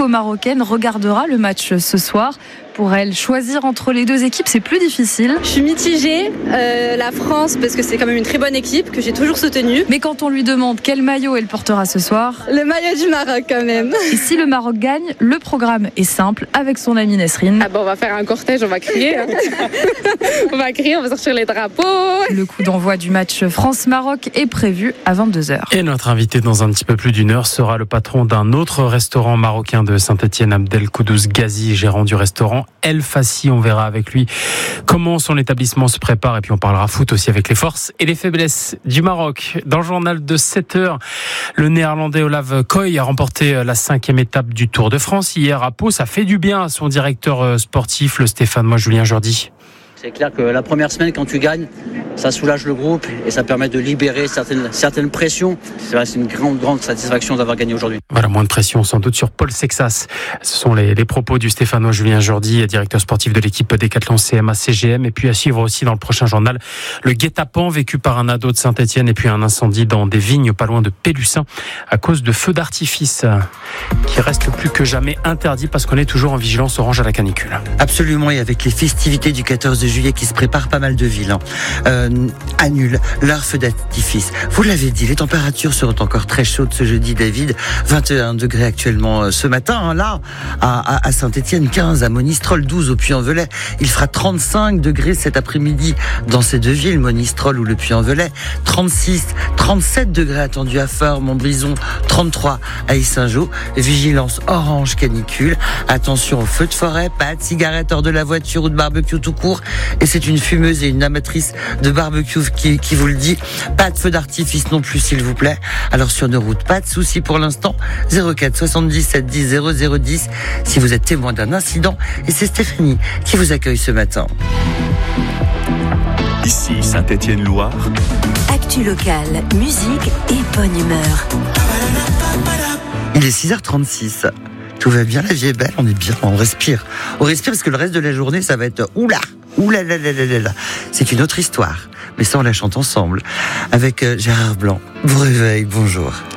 franco-marocaine regardera le match ce soir. Pour elle, choisir entre les deux équipes, c'est plus difficile. Je suis mitigée, la France, parce que c'est quand même une très bonne équipe que j'ai toujours soutenue. Mais quand on lui demande quel maillot elle portera ce soir... Le maillot du Maroc quand même. Et si le Maroc gagne, le programme est simple avec son amie Nesrine. On va faire un cortège, on va crier. On va crier, on va sortir les drapeaux. Le coup d'envoi du match France-Maroc est prévu à 22h. Et notre invité dans un petit peu plus d'une heure sera le patron d'un autre restaurant marocain de Saint-Etienne, Abdelkoudouz Ghazi, gérant du restaurant El Fassi. On verra avec lui comment son établissement se prépare et puis on parlera foot aussi avec les forces et les faiblesses du Maroc. Dans le journal de 7h, le néerlandais Olav Koy a remporté la 5e étape du Tour de France hier à Pau. Ça fait du bien à son directeur sportif, le Stéphanois Julien Jordi. C'est clair que la première semaine, quand tu gagnes, ça soulage le groupe et ça permet de libérer certaines pressions. C'est une grande satisfaction d'avoir gagné aujourd'hui. Voilà, moins de pression sans doute sur Paul Sexas. Ce sont les propos du Stéphanois Julien Jordi, directeur sportif de l'équipe Décathlon CMA CGM. Et puis à suivre aussi dans le prochain journal, le guet-apens vécu par un ado de Saint-Etienne et puis un incendie dans des vignes pas loin de Pélussin à cause de feux d'artifice qui restent plus que jamais interdits parce qu'on est toujours en vigilance orange à la canicule. Absolument, et avec les festivités du 14 juillet qui se préparent, pas mal de villes annulent leurs feux d'artifice. Vous l'avez dit, les températures seront encore très chaudes ce jeudi, David. 21 degrés actuellement ce matin, là, à Saint-Etienne, 15 à Monistrol, 12 au Puy-en-Velay. Il fera 35 degrés cet après-midi dans ces deux villes, Monistrol ou le Puy-en-Velay. 36, 37 degrés attendus à Feurs, Montbrison, 33 à Yssingeaux. Vigilance orange canicule. Attention aux feux de forêt, pas de cigarettes hors de la voiture ou de barbecue tout court. Et c'est une fumeuse et une amatrice de barbecue qui vous le dit. Pas de feu d'artifice non plus, s'il vous plaît. Alors sur nos routes, pas de soucis pour l'instant. 04 77 10 0010 si vous êtes témoin d'un incident. Et c'est Stéphanie qui vous accueille ce matin. Ici Saint-Étienne-Loire. Actu locale, musique et bonne humeur. Il est 6h36. Tout va bien, la vie est belle, on est bien, on respire. On respire parce que le reste de la journée, ça va être oula là là. C'est une autre histoire, mais ça on la chante ensemble avec Gérard Blanc. Vous réveille, bonjour.